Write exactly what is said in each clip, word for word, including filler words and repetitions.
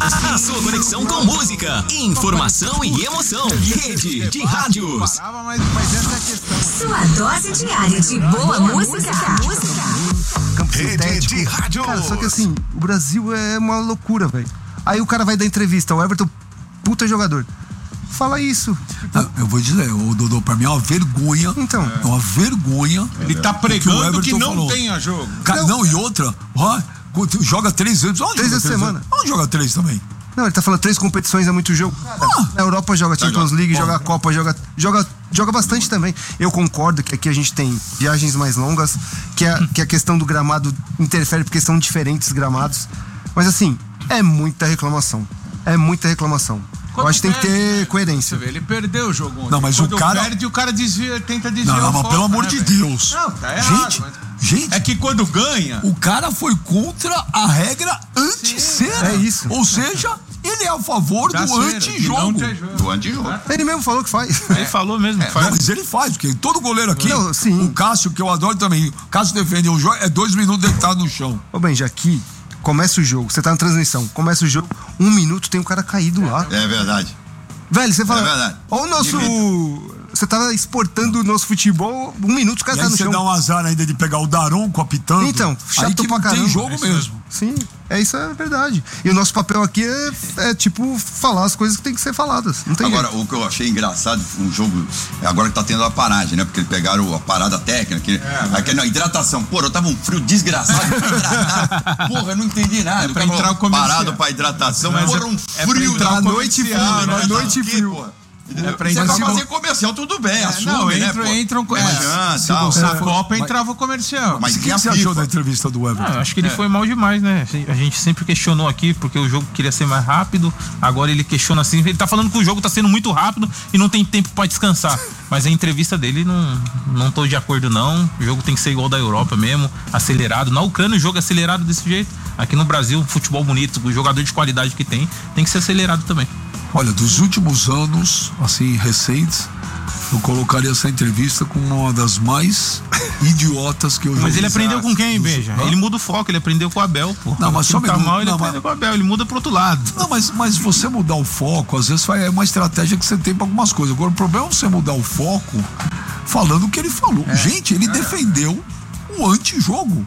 A sua conexão com música, informação e emoção. Rede de Rádios. Sua dose diária de boa música. Rede de Rádios. Cara, só que assim, o Brasil é uma loucura, velho. Aí o cara vai dar entrevista, o Everton, puta jogador. Fala isso. Não, eu vou dizer, o Dodô, pra mim é uma vergonha. Então. É uma vergonha. Ele tá pregando que, que não falou. tenha jogo. Cara, não. não, e outra, ó, joga três vezes. Onde três joga vezes três semana. Onde joga três também? Não, ele tá falando três competições é muito jogo. Ah, na Europa joga Champions League, joga Copa, joga, joga, joga bastante também. Eu concordo que aqui a gente tem viagens mais longas, que a, que a questão do gramado interfere porque são diferentes gramados. Mas assim, é muita reclamação. É muita reclamação. Quando eu acho que tem que perde, ter né? coerência. Ele perdeu o jogo ontem. Não, mas Quando o cara perde, o cara desvia, tenta desviar. Não, não, o mas foco, pelo amor né, de velho? Deus. Não, tá errado. Gente, mas... gente. É que quando ganha. O cara foi contra a regra anti-cera. É isso. Ou seja, ele é a favor Da do cera, antijogo. Do antijogo. Ele mesmo falou que faz. Ele falou mesmo. É, faz. mas ele faz, porque todo goleiro aqui, Não, sim. o Cássio, que eu adoro também, o Cássio defende o jogo, é dois minutos deitado no chão. Ô, Benja, aqui começa o jogo, você tá na transmissão, começa o jogo, um minuto tem um cara caído lá. É verdade. Velho, você fala. É verdade. Olha o nosso. Você tava exportando o nosso futebol, um minuto o cara E tá aí no você chão. dá um azar ainda de pegar o Daronco apitando. Então, chato aí que pra não caramba. tem jogo É isso mesmo. Sim, é isso, é verdade. E o nosso papel aqui é, é tipo falar as coisas que tem que ser faladas. Não tem Agora, jeito. o que eu achei engraçado, um jogo, agora que tá tendo a paragem, né? Porque eles pegaram a parada técnica, que, é, mas... aqui, não, hidratação. Porra, eu tava um frio desgraçado pra hidratar. Porra, eu não entendi nada. É o pra cara entrar falou, o comercial. parado pra hidratação, Mas porra, um é pra frio. entrar da o noite frio, comercial, né? né? Noite Aqui, frio. pô. É pra Você entrar vai o fazer comercial, tudo bem, assume, Não, né, entra, pô? entra um... É, É, se tal, na é. Copa entrava o comercial. Mas O que, e a que você achou FIFA? da entrevista do Everton? Ah, acho que ele foi mal demais, né? A gente sempre questionou aqui porque o jogo queria ser mais rápido. Agora ele questiona assim. Ele tá falando que o jogo tá sendo muito rápido e não tem tempo pra descansar. Mas a entrevista dele não, não tô de acordo, não. O jogo tem que ser igual da Europa mesmo, acelerado. Na Ucrânia o jogo é acelerado desse jeito. Aqui no Brasil, futebol bonito, o jogador de qualidade que tem, tem que ser acelerado também. Olha, dos últimos anos, assim, recentes, eu colocaria essa entrevista como uma das mais idiotas que eu já vi. Mas ele aprendeu com quem, Beija? Ele muda o foco, ele aprendeu com o Abel, pô. Não, mas o só time tá me- mal, ele não, aprendeu mas- com o Abel, ele muda pro outro lado. Não, mas, mas você mudar o foco, às vezes é uma estratégia que você tem pra algumas coisas. Agora, o problema é você mudar o foco falando o que ele falou. É. Gente, ele defendeu o antijogo.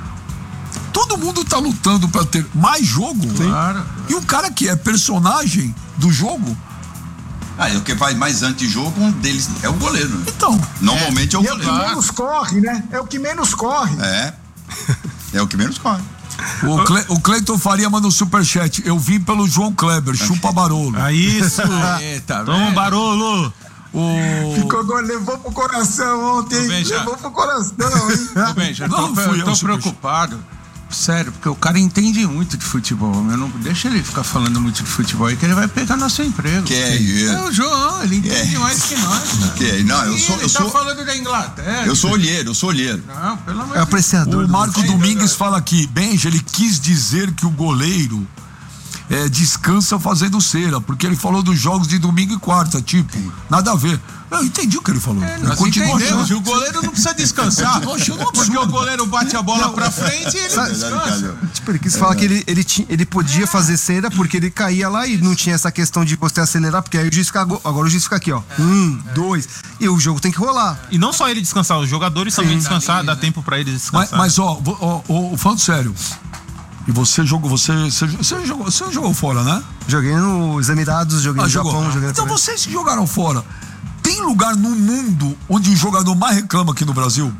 Todo mundo tá lutando pra ter mais jogo. Claro. E o cara que é personagem do jogo, Ah, o que faz mais antijogo, um deles é o goleiro. Né? então... Normalmente é, o E é o que goleiro. menos corre, né? É o que menos corre. É. É o que menos corre. O, Cle, o Cleiton Faria manda um superchat. Eu vim pelo João Kleber, chupa Barolo. É isso! Eita, Toma um barolo! O... Ficou, levou pro coração ontem. Ô, Benja. Levou pro coração, hein? Ô, Ben, já Não, tô, fui eu tô eu, super- preocupado. Sério, porque o cara entende muito de futebol. Eu não, deixa ele ficar falando muito de futebol aí que ele vai pegar nosso emprego. Que é isso? É o João, ele entende É. mais que nós. Cara. Que é? Não, eu E sou- ele eu tá sou- falando da Inglaterra. Eu sou olheiro, eu sou olheiro. Não, pelo amor É de apreciador. O do Marco futebol. Domingues fala aqui, Benja, ele quis dizer que o goleiro é, descansa fazendo cera, porque ele falou dos jogos de domingo e quarta, tipo, nada a ver. Eu entendi o que ele falou. É, eu nós continuo entendemos, achando- e o goleiro não precisa descansar. Eu tô achando um Porque absurdo. o goleiro bate a bola pra frente e ele Sabe- descansa. Tipo, ele quis falar que ele, ele, tinha, ele podia fazer cera porque ele caía lá e não tinha essa questão de você acelerar, porque aí o juiz fica. Agora o juiz fica aqui, ó. Um, dois. E o jogo tem que rolar. E não só ele descansar, os jogadores também descansar, dá tempo pra eles Mas, descansar. mas ó, ó, ó, falando sério, e você jogou, você, você, você jogou, você jogou fora, né? Joguei nos Emirados, joguei Ah, no jogou. Japão, joguei na Então Coreia. vocês que jogaram fora, tem lugar no mundo onde o jogador mais reclama aqui no Brasil?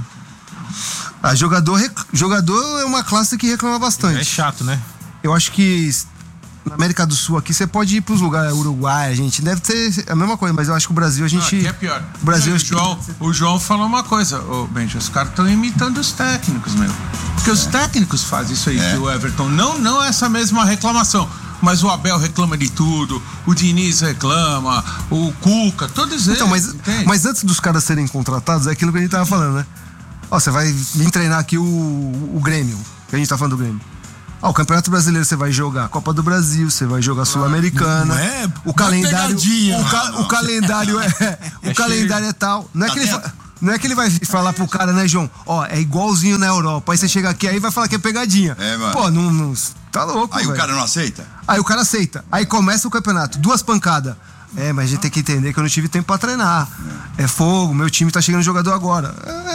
Ah, jogador, rec- jogador é uma classe que reclama bastante. É chato, né? Eu acho que na América do Sul aqui você pode ir pros lugares, Uruguai, a gente deve ter a mesma coisa, mas eu acho que o Brasil a Não, gente. aqui é pior. O Brasil o, acho que- João, o João falou uma coisa, ô Benja, os caras estão imitando os técnicos, meu. Porque os técnicos fazem isso aí É. que o Everton. Não, não essa mesma reclamação. Mas o Abel reclama de tudo, o Diniz reclama, o Cuca, todos eles. Então, mas, entende? mas antes dos caras serem contratados, é aquilo que a gente tava falando, né? Ó, você vai vir treinar aqui o, o Grêmio, que a gente tá falando do Grêmio. Ó, o Campeonato Brasileiro você vai jogar Copa do Brasil, você vai jogar Sul-Americana. não é- O não é calendário. pegadinha. O, ca- Não, não. o calendário é. O calendário é tal. Não é, Tá que ele, dentro. fa- não é que ele vai falar pro cara, né, João? Ó, é igualzinho na Europa. Aí você chega aqui aí vai falar que é pegadinha. É, mano. Pô, não. não Tá louco, Aí velho. o cara não aceita? Aí o cara aceita. Aí começa o campeonato. Duas pancadas. É, mas a gente tem que entender que eu não tive tempo pra treinar. É fogo, meu time tá chegando jogador agora.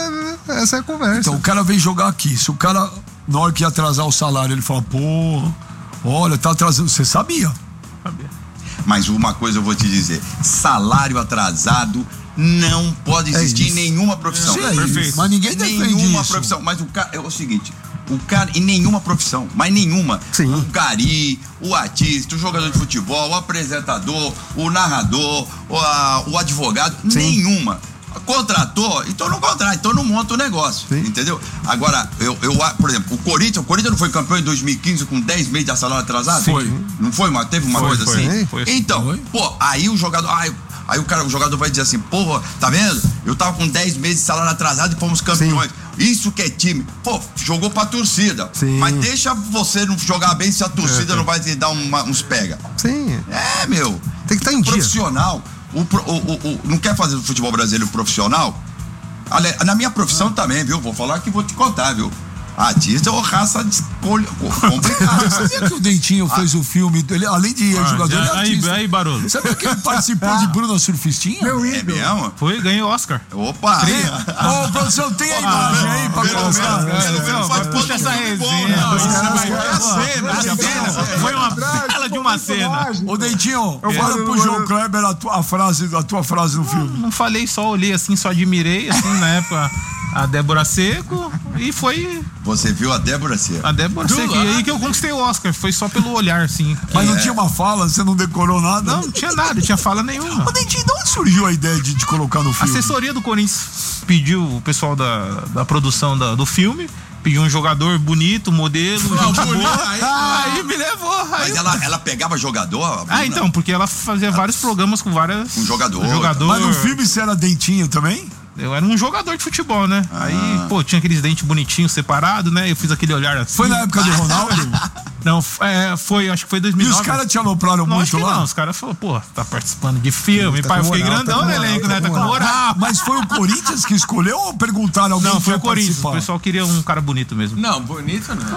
É, essa é a conversa. Então o cara vem jogar aqui. Se o cara, na hora que ia atrasar o salário, ele fala, pô, olha, tá atrasando. Você sabia? Sabia. Mas uma coisa eu vou te dizer: salário atrasado não pode existir É em nenhuma profissão. Sim, perfeito. Mas ninguém defende Nenhuma isso. profissão. Mas o cara, é o seguinte: o cara, em nenhuma profissão, mas nenhuma. Sim. O gari, o artista, o jogador de futebol, o apresentador, o narrador, o, a- o advogado, Sim. nenhuma. Contratou, então não contrata, então não monta o negócio. Sim. Entendeu? Agora, eu, eu, por exemplo, o Corinthians, o Corinthians não foi campeão em dois mil e quinze com dez meses de salário atrasado? Foi. Não foi, mas teve uma Foi, coisa foi, assim? foi. Então, Foi. pô, aí o jogador. Aí, aí o cara, o jogador vai dizer assim, porra, tá vendo? Eu tava com dez meses de salário atrasado e fomos campeões. Isso que é time. Pô, jogou pra torcida. Sim. Mas deixa você não jogar bem se a torcida não vai te dar uma- uns pega. Sim, É, meu. tem que estar em dia. Profissional. O, pro- o, o, o- não quer fazer do futebol brasileiro profissional? Ale- Na minha profissão também, viu? Vou falar que vou te contar, viu? Artista é uma raça de escolha complicada. Sabia que o Dentinho fez o filme, ele, além de Ah, jogador, ele é já- aí, artista. aí, Barolo. Sabia que ele participou de Bruna Surfistinha? Meu É ídolo. mesmo? Foi, ganhou Oscar. Opa! Ô, produção, tem a imagem aí pra colocar? Não faz Puxa essa resenha. não. Isso Não, vai- não, Pô, não, a cena Foi uma bela de uma cena. Ô, Dentinho, fala pro João Kleber a tua, a frase, a tua frase no filme. Não falei só, olhei assim, só admirei, assim, na época, a Débora Seco e foi Você viu a Débora Seco? a Débora Seco. E aí que eu conquistei o Oscar, foi só pelo olhar, assim. Mas não tinha uma fala, você não decorou nada? Não, não tinha nada, não tinha fala nenhuma. Ô, Dentinho, de onde surgiu a ideia de te colocar no A filme? assessoria do Corinthians pediu, o pessoal da, da produção da- do filme, pediu um jogador bonito, modelo, gente boa. aí- Aí me levou. Aí Mas eu- ela, ela pegava jogador? a Ah, Bruna? então, porque ela fazia vários programas com várias. Com jogador. jogador. Mas no filme você era Dentinho também? Eu era um jogador de futebol, né? Ah. Aí, pô, tinha aqueles dentes bonitinhos separados, né? Eu fiz aquele olhar assim. Foi na época do Ronaldo? Não, f- é, foi, acho que foi dois mil E e nove. os caras te alopraram Não, muito acho que lá? não, os caras falaram, pô, tá participando de filme, Tá pai, eu com fiquei moral, grandão tá com no moral, elenco, tá né? com Tá com moral. moral. Mas foi o Corinthians que escolheu ou perguntaram alguém Não, que foi ia o Corinthians. participar? O pessoal queria um cara bonito mesmo. Não, bonito não.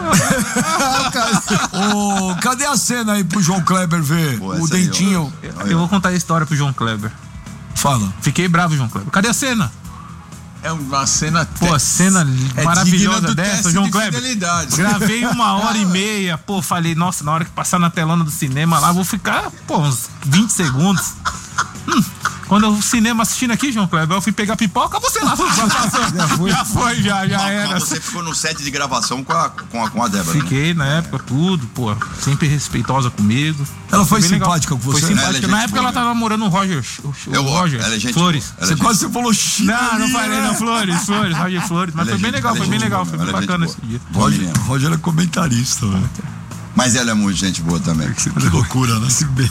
Ô, cadê a cena aí pro João Kleber ver? Pô, o essa aí, Dentinho. Eu vou contar a história pro João Kleber. Fala. Fiquei bravo, João Kleber. Cadê a cena? É uma cena. Pô, a cena é digna maravilhosa do dessa, teste João de Kleber. fidelidade. Gravei uma hora e meia, pô, falei, nossa, na hora que passar na telona do cinema lá, vou ficar, pô, uns vinte segundos. Hum, quando o cinema assistindo aqui, João Kleber, eu fui pegar pipoca, você lá, já passou. Já foi, já, foi, já, já Mas era. você ficou no set de gravação com a, com a, com a Débora, né? Fiquei na época, tudo, pô, sempre respeitosa comigo. Ela foi bem legal. simpática com você? Foi Ela é simpática. gente Na época boa, ela né? tava namorando o Roger, o, o Eu- Roger ela é gente Flores. boa, ela é Você gente quase você falou China. Não, não ali, falei, né? não, Flores, Flores, Roger Flores. Mas Ela é foi bem gente- legal, ela é foi bem gente legal, boa, foi ela bem é gente bacana boa. esse dia. Boa Roger, menina. Roger é comentarista, velho. Mas ela é muito gente boa também. Que loucura, né? Esse beijo.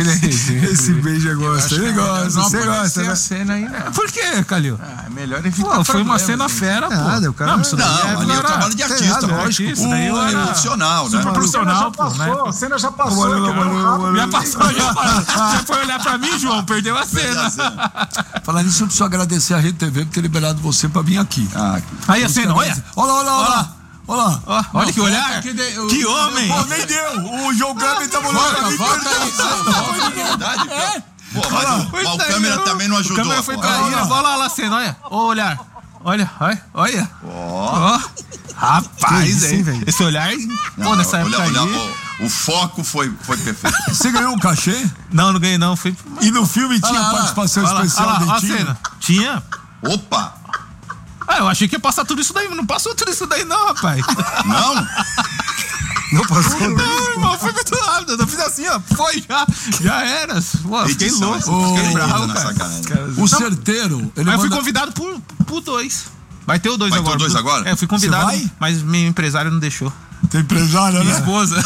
Esse beijo eu gosto. Ele Não gosta, você apareceu gosta, a né? cena aí, né? Por que, Calil? Ah, é melhor evitar Pô, foi uma problemas, cena hein? fera, pô. Nada, o cara- Não, isso daí Não, é- ali é o era- trabalho de artista, nada, lógico. artista, daí eu O era profissional, né? super A profissional, cena pô, já né? passou, a cena já passou. Valeu, cara. valeu, Rápido. valeu. Já passou, já passou. Você foi olhar pra mim, João, perdeu a cena. Falar nisso, eu preciso agradecer a Rede T V por ter liberado você pra vir aqui. Ah, Aí a cena, olha. Olha lá, olha lá, olha lá. Olha lá. Ó, olha que olhar. Que de- o- Que homem. Pô, nem deu. O João Kleber tá olhando pra Volta, mim. volta aí. é verdade? Pô, mas, o, mas o câmera também não O ajudou. câmera foi pô. traíra. Olha lá, olha a cena, olha. Ó o olhar. Olha, olha, olha. Ó. Rapaz, isso, hein, hein, velho? esse olhar, Não, pô, nessa olha- época olha, aí. o, o foco foi, foi perfeito. Você ganhou um cachê? Não, não ganhei não, fui... E no filme tinha Olha lá, participação olha lá, especial olha lá, olha a Dentinho? cena. Tinha. Opa! Ah, eu achei que ia passar tudo isso daí, mas não passou tudo isso daí não, rapaz. Não? Não passou. Não, irmão, foi muito rápido. Eu fiz assim, ó, foi, já, já era. Pô, fiquei Edição, louco, essa- fiquei edição bravo, na cara. sacanagem. O Certeiro, ele Mas eu fui manda... convidado por, por dois. Vai ter o dois Vai ter agora. o dois agora? É, eu fui convidado, Você vai? mas meu empresário não deixou. Tem empresário, Minha né? esposa.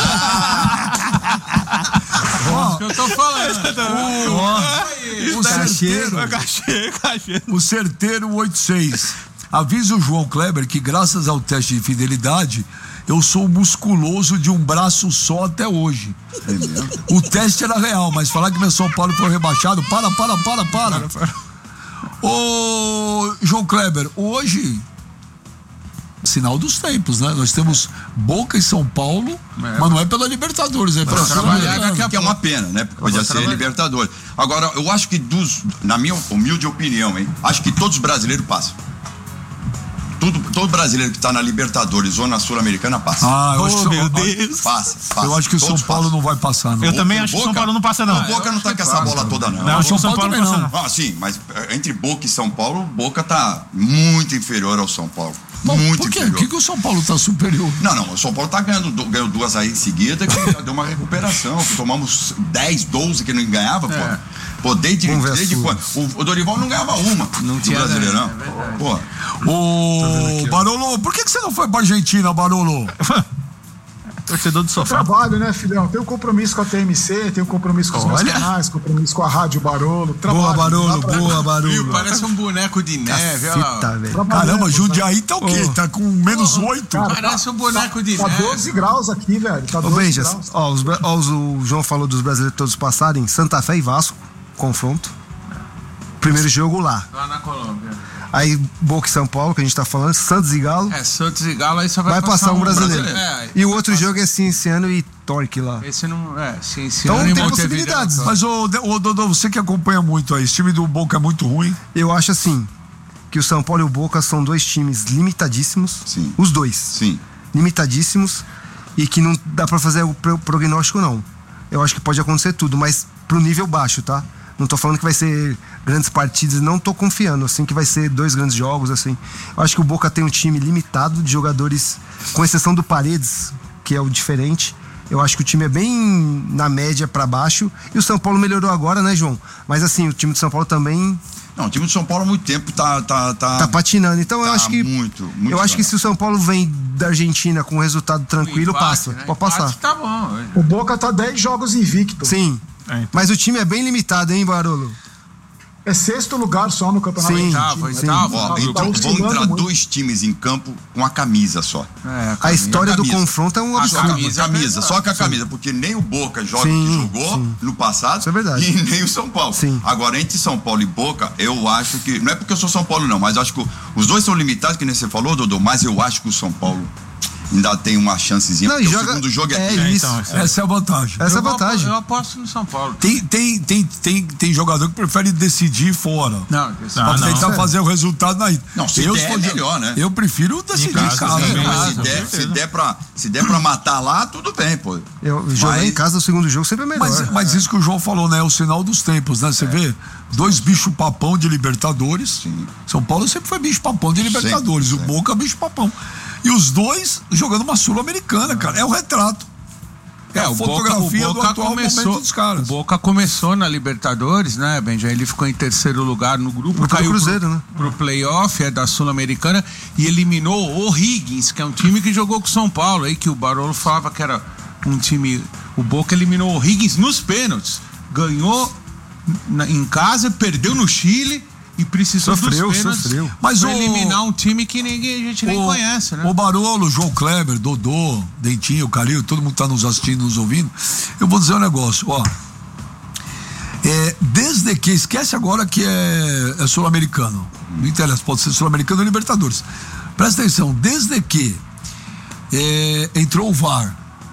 Isso que eu tô falando. O Certeiro, Cachê, cachê. o Certeiro oitenta e seis. Avisa o João Kleber que graças ao teste de fidelidade, eu sou musculoso de um braço só até hoje. O teste era real, mas falar que meu São Paulo foi rebaixado, para, para, para, para. Ô, João Kleber, hoje Sinal dos tempos, né? Nós temos Boca e São Paulo, é, mas não é pela Libertadores, é pela Sul-Americana. Que é uma pena, né? Porque podia ser Libertadores. Agora, eu acho que dos, na minha humilde opinião, hein? Acho que todos os brasileiros passam. Tudo, todo brasileiro que tá na Libertadores ou na Sul-Americana passa. Ah, eu acho oh, que meu Deus. Passa, passa. Eu acho que o São Paulo passam. Não vai passar, não. Eu também acho que o São Paulo não passa, não. O Boca não tá com essa bola toda, não. Não, o São Paulo também não. Ah, sim, mas entre Boca e São Paulo, o Boca tá muito inferior ao São Paulo. Bom, muito por quê? inferior. Por que, que o São Paulo tá superior? Não, não, o São Paulo tá ganhando, ganhando duas aí em seguida, que já deu uma recuperação, que tomamos dez, doze que não ganhava, pô. É. Pô, desde, desde quando? O, o Dorival não ganhava uma. Não tinha Brasileirão. É Pô. Ô, Barolo, por que, que você não foi pra Argentina, Barolo? Torcedor do sofá. Trabalho, né, filhão? Tem um compromisso com a T M C, tem um compromisso com os meus canais, compromisso com a Rádio Barolo. Trabalho, Boa, Barolo, pra... boa, Barolo. Viu, parece um boneco de neve, olha lá. Caceta, velho. Caramba, Jundiaí tá o quê? Tá com menos oito? Cara, Parece um boneco de Tá neve. doze graus aqui, velho. Tá Ô, doze Benjas, graus. ó, os, bra- ó, os- o João falou dos brasileiros todos passarem. Santa Fé e Vasco, confronto. Primeiro jogo lá. Lá na Colômbia. Aí Boca e São Paulo, que a gente tá falando. Santos e Galo. É, Santos e Galo, aí só vai, Vai passar um brasileiro. É, E o outro jogo é Cienciano e Torque lá. esse não. É, sim, sim. Então tem possibilidades. Mas, ô, De- ô, Dodô, você que acompanha muito aí, esse time do Boca é muito ruim. Eu acho assim, que o São Paulo e o Boca são dois times limitadíssimos. Sim. Os dois. Sim. Limitadíssimos. E que não dá pra fazer o pro- prognóstico, não. Eu acho que pode acontecer tudo, mas pro nível baixo, tá? Não tô falando que vai ser grandes partidas, não tô confiando, assim, que vai ser dois grandes jogos, assim. Eu acho que o Boca tem um time limitado de jogadores, com exceção do Paredes, que é o diferente. Eu acho que o time é bem na média pra baixo. E o São Paulo melhorou agora, né, João? Mas assim, o time do São Paulo também Não, o time do São Paulo há muito tempo tá. Tá, tá, tá patinando. Então eu tá acho que. Muito, muito. eu acho que bom. se o São Paulo vem da Argentina com um resultado tranquilo, Empate, passa. né? Pode passar. Empate tá bom. O Boca tá dez jogos invicto. Sim. É, então. Mas o time é bem limitado, hein, Barolo? É sexto lugar só no campeonato Sim, argentino. oitavo, né? oitavo. Ó, Tá então vão oscilando entrar muito. dois times em campo com a camisa só. É, A história do camisa. confronto é um A absurdo. camisa. A camisa, é só com a camisa, porque nem o Boca joga Sim, o que jogou sim. no passado Isso é verdade. e nem o São Paulo. Sim. Agora, entre São Paulo e Boca, eu acho que. Não é porque eu sou São Paulo, não, mas eu acho que os dois são limitados, que nem você falou, Dodô, mas eu acho que o São Paulo ainda tem uma chancezinha, Não, porque e o joga- segundo jogo é, é aqui. isso. então, Essa é a vantagem. Essa é a Eu vou- vantagem. Eu aposto no São Paulo. Tem, tem, tem, tem, tem jogador que prefere decidir fora. Não, esse- Ah, Pra não. tentar fazer o resultado na ida. Não, se eu der, sou de- melhor, né? Eu prefiro decidir casa, em casa. sim, né? Mas se com der, certeza. se, der pra, se der pra matar lá, tudo bem, pô. Eu jogar Mas- em casa o segundo jogo sempre é melhor. Mas, mas isso que o João falou, né? É o sinal dos tempos, né? Você vê dois bicho-papão de Libertadores. Sim. São Paulo sempre foi bicho-papão de Libertadores. Sempre, o Boca é bicho-papão. E os dois jogando uma Sul-Americana, cara. É o retrato. É, a o Boca, fotografia o do Boca atual começou, momento dos caras. O Boca começou na Libertadores, né, Benja? Ele ficou em terceiro lugar no grupo, Grupo do caiu Cruzeiro, pro, né? pro playoff, é da Sul-Americana, e eliminou o Higgins, que é um time que jogou com o São Paulo, aí que o Barolo falava que era um time. O Boca eliminou o Higgins nos pênaltis, ganhou na- em casa, perdeu no Chile e precisou Sofreu, dos pênaltis sofreu. Mas pra o- eliminar um time que ninguém, a gente nem O- conhece, né? O Barolo, João Kleber, Dodô, Dentinho, Calil, todo mundo tá nos assistindo, nos ouvindo. Eu vou dizer um negócio, ó. É, desde que, esquece agora que é, é sul-americano. Não interessa, pode ser sul-americano ou Libertadores. Presta atenção, desde que é, entrou o V A R,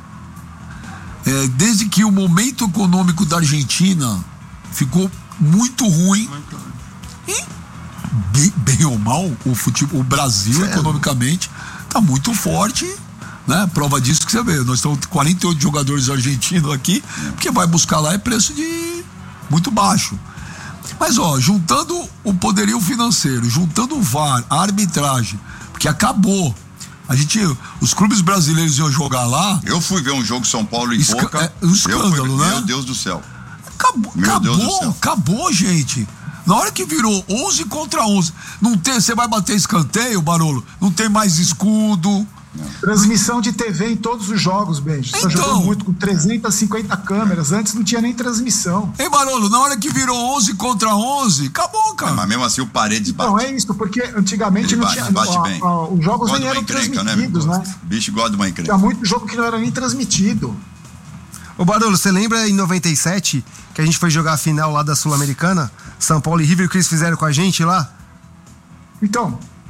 é, desde que o momento econômico da Argentina ficou muito ruim. E, bem, bem ou mal, o, futebol, o Brasil, economicamente, está muito forte, né? Prova disso que você vê. Nós estamos com quarenta e oito jogadores argentinos aqui, porque vai buscar lá é preço de muito baixo. Mas, ó, juntando o poderio financeiro, juntando o V A R, a arbitragem, porque acabou. A gente, os clubes brasileiros iam jogar lá. Eu fui ver um jogo São Paulo e Esca- Boca. é, um eu escândalo, fui, né? Meu Deus do céu. Acabou, Meu Deus do acabou, céu. acabou, gente. Na hora que virou onze contra onze, não tem, você vai bater escanteio, Barolo, não tem mais escudo. Transmissão de T V em todos os jogos, Benji. Você Então. jogou muito com trezentas e cinquenta câmeras. Antes não tinha nem transmissão. Hein, Barolo, na hora que virou onze contra onze, acabou, cara. Mas mesmo assim o Paredes bate. Não, é isso, porque antigamente Ele não bate, tinha. bate a- bem. a- os jogos Gosta nem de uma eram encrenca, né, transmitidos, meu? né? Bicho gosta de uma encrenca. Tinha muito jogo que não era nem transmitido. Ô Barolo, você lembra em noventa e sete que a gente foi jogar a final lá da Sul-Americana? São Paulo e River, que eles fizeram com a gente lá? Então,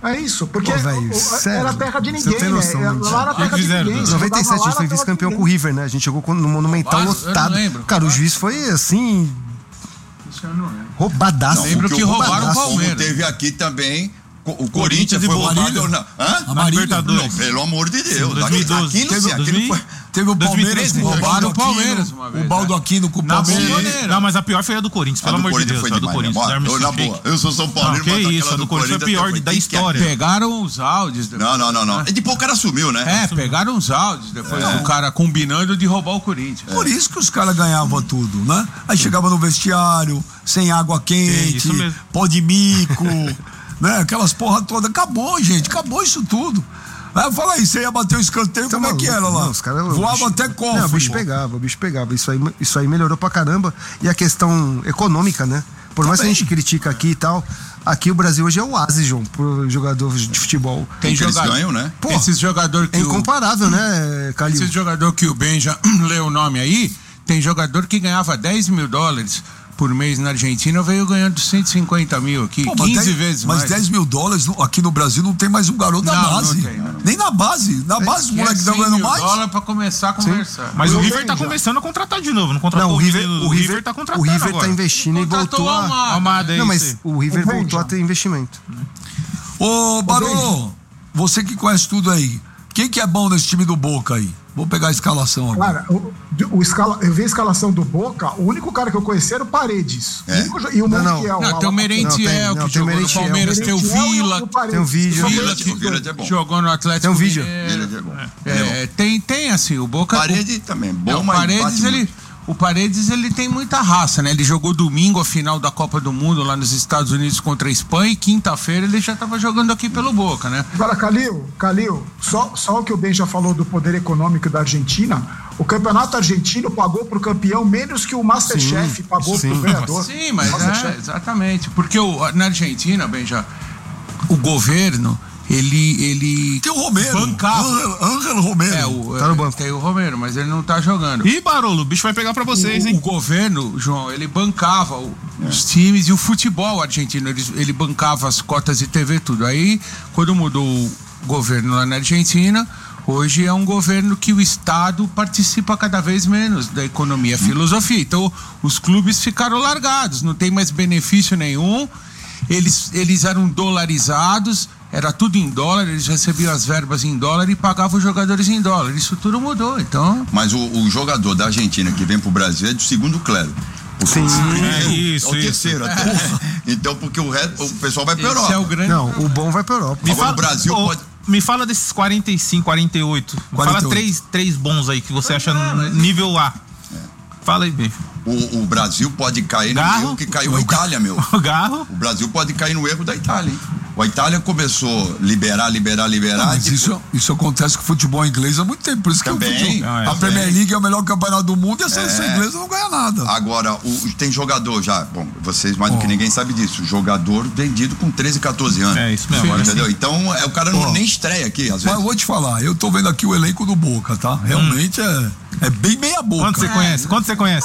É isso, porque Pô, véio, o- o- sério? era terra de ninguém, Você tem noção, né? não, Lá na terra de fizeram, ninguém. Em você noventa e jogava sete a lá gente foi na terra de vice-campeão com o ninguém. River, né? A gente jogou no Monumental Roubado? Eu não lotado. lembro. Cara, o Roubado? juiz foi assim, Isso eu não lembro. roubadaço. Lembro que roubaram o roubadaço. Palmeiras. Como teve aqui também. O Corinthians, Corinthians e foi Boca. roubado. na- Hã? A Marília. Libertadores. Não, pelo amor de Deus. dois mil e doze. Aquilo, sim, Teve- aquilo foi. Teve o Palmeiras dois mil e treze, com o roubaram Baldo o Palmeiras Aquino, uma vez, o Baldo né? Aquino com o Na Palmeiras. Bomboneira. Não, mas a pior foi a do Corinthians, A pelo do amor de Corinthians Deus. foi A do demais, né? Corinthians. Bora, Armstrong eu, na Fiquei- boa. Eu sou São Paulino, Não, que mas isso, aquela a do Corinthians foi a pior foi da bem história. Pegaram os áudios depois. Não, não, não, não. E depois o cara sumiu, né? É, pegaram os áudios depois do cara combinando de roubar o Corinthians. Por isso que os caras ganhavam tudo, né? Aí chegava no vestiário, sem água quente, isso mesmo. pó de mico, né? Aquelas porra toda. Acabou, gente, acabou isso tudo. Aí fala aí, você ia bater o escanteio, Tá como é que maluco? era lá? Não, os caras- o Voava bicho- até cofre. Não, o bicho irmão. pegava, o bicho pegava. Isso aí, isso aí melhorou pra caramba. E a questão econômica, né? Por mais que a gente critica aqui e tal, aqui o Brasil hoje é o oásis, João, pro jogador de futebol. Tem que eles jogador, ganham, né? Pô, Esses jogadores que É o, incomparável, né, Calil? esse jogador que o Ben já leu o nome aí, tem jogador que ganhava dez mil dólares por mês na Argentina, veio ganhando cento e cinquenta mil aqui, Pô, mas quinze dez vezes mas mais. dez mil dólares no- aqui no Brasil não tem mais um garoto da Não, não base. tem, não. Nem na base. Na base o Que é moleque tá cem ganhando mil mais. dólares pra começar a conversar. Mas Eu o River tenho tá já. começando a contratar de novo. Não contratou Não, o River, menino, o River, tá o contratando River agora. tá investindo e Contratou voltou o a... Almada. Almada, é Não, isso mas aí. o River O Ben voltou já. a ter investimento. Ô, Barolo, você que conhece tudo aí, quem que é bom nesse time do Boca aí? Vou pegar a escalação agora. Cara, o, o escala, eu vi a escalação do Boca, o único cara que eu conheci era o Paredes. É? O único jo- e o Não, não. Montiel. Não, lá, tem o lá- Merentiel, não, que tem o jogou no Merentiel. Palmeiras, tem o Merentiel e Vila, o Paredes. Tem um vídeo. Só Vila, que- o Vila é bom. jogou no Atlético Tem um vídeo. Mineiro. Ele é bom. É, tem, tem assim, o Boca... Parede também, bom, É, o mas Paredes, bate ele, muito. o Paredes, ele tem muita raça, né? Ele jogou domingo a final da Copa do Mundo lá nos Estados Unidos contra a Espanha e quinta-feira ele já estava jogando aqui pelo Boca, né? Agora, Calil, Calil, só, só o que o Ben já falou do poder econômico da Argentina, o campeonato argentino pagou pro campeão menos que o Masterchef Sim, pagou sim. pro ganhador. Sim, mas é, Masterchef. exatamente. Porque o, na Argentina, Benja, o governo, ele, ele Tem o Romero. bancava. Ángel, Ángel Romero. É, o, Tá no banco. tem o Romero, mas ele não tá jogando. Ih, Barolo, o bicho vai pegar pra vocês, o, hein? o governo, João, ele bancava o- os times e o futebol argentino. Ele, ele bancava as cotas de T V, tudo. Aí, quando mudou o governo lá na Argentina, hoje é um governo que o Estado participa cada vez menos da economia, filosofia. Então, os clubes ficaram largados, não tem mais benefício nenhum. Eles, eles eram dolarizados, era tudo em dólar, eles recebiam as verbas em dólar e pagavam os jogadores em dólar. Isso tudo mudou, então... Mas o, o jogador da Argentina que vem pro Brasil é do segundo clero. Porque Sim. o primeiro, É isso, é o isso. terceiro até. Então, porque o, resto, o pessoal vai pra Esse Europa. é o grande... Não, o bom vai pra Europa. Agora o Brasil Ô, pode. Me fala desses quarenta e cinco, quarenta e oito. Me quarenta e Fala oito. três, três bons aí que você acha no nível A. Fala aí, bicho. O, o Brasil pode cair no Garro? erro que caiu a Itália, meu. O Garro. O Brasil pode cair no erro da Itália, hein? A Itália começou a liberar, liberar, liberar. Mas e isso, isso acontece com o futebol inglês há muito tempo. Por isso Também. que o futebol, Ah, é. a Premier Também. League é o melhor campeonato do mundo e a seleção É. inglesa não ganha nada. Agora, o- tem jogador já, bom, vocês mais do que Ó. ninguém sabe disso, jogador vendido com treze, catorze anos. É isso mesmo, agora Entendeu? Então, é, o cara não, Ó. nem estreia aqui, às Mas vezes. eu vou te falar, eu tô vendo aqui o elenco do Boca, tá? Realmente é, é bem meia boca. Quanto você conhece? Quanto você conhece?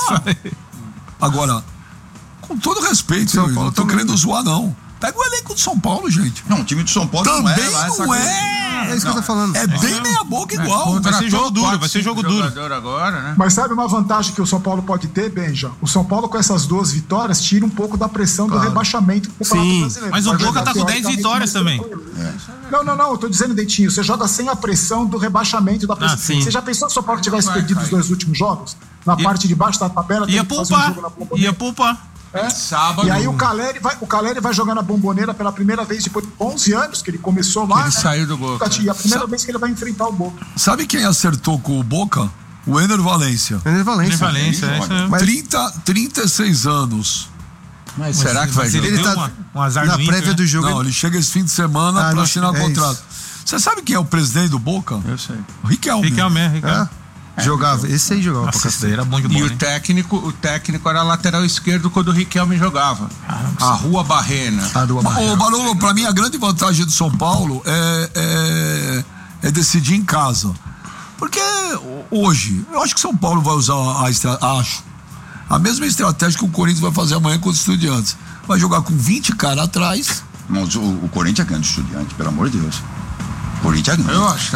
Agora, com todo respeito, São eu Paulo não tô também. querendo zoar, não. Pega o elenco do São Paulo, gente. Não, o time do São Paulo não Também é lá essa não coisa. é. É isso que eu tô falando. É bem meia boca igual. Vai ser jogo duro, Quatro, vai ser cinco jogo duro. jogador agora, né? Mas sabe uma vantagem que o São Paulo pode ter, Benja? O São Paulo, com essas duas vitórias, tira um pouco da pressão Claro. do rebaixamento do Campeonato Sim, Brasileiro. mas o Vai Boca jogar tá com dez teoricamente vitórias mais também. tranquilo. Não, não, não, eu tô dizendo, Dentinho, você joga sem a pressão do rebaixamento da pressão. sim. Você já pensou se o São Paulo tivesse Vai, perdido vai. os dois últimos jogos? Na Ia- parte de baixo da tabela, Ia tendo que fazer um poupar. jogo na Bomboneira. Ia poupar. É. Sábado. E aí o Caleri, vai, o Caleri vai jogar na Bomboneira pela primeira vez depois de onze anos que ele começou lá. Ele né? saiu do Boca. E a primeira vez que ele vai enfrentar o Boca. Sabe quem acertou com o Boca? O Ener Valência. Ener Valência. Valência, é isso mesmo. Mas- trinta, trinta e seis anos. Mas será que vai Mas ele jogar? Ele deu tá uma- um azar na no Inter, prévia né? do jogo. Não, ele chega esse fim de semana Ah, pra não, assinar o é contrato. Você sabe quem é o presidente do Boca? Eu sei. O Riquelme. Riquelme, é, Riquelme. É, jogava. Esse aí jogava pra Nossa, esse cacete. daí era bom de E bola, o hein? técnico, o técnico era lateral esquerdo quando o Riquelme jogava. A Rua Barrena. Ah, do Abarré. Ô, Barolo, pra mim a grande vantagem do São Paulo é, é, é decidir em casa. Porque hoje, eu acho que São Paulo vai usar a, estra- acho, a mesma estratégia que o Corinthians vai fazer amanhã contra os Estudiantes. Vai jogar com vinte caras atrás Mas o, o Corinthians ganha do Estudiantes, pelo amor de Deus. O Corinthians ganha. Eu acho.